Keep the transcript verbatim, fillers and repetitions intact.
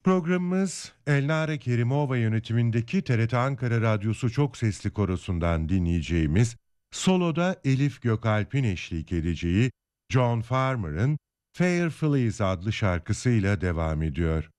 Programımız Elnare Kerimova yönetimindeki T R T Ankara Radyosu Çok Sesli Korosu'ndan dinleyeceğimiz, soloda Elif Gökalp'in eşlik edeceği John Farmer'ın Fair Fleas adlı şarkısıyla devam ediyor.